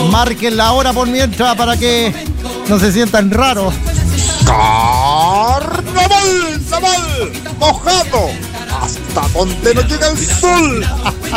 Marquen la hora por mientras para que no se sientan raros. Carnaval, naval, mojado, hasta donde no llega el sol.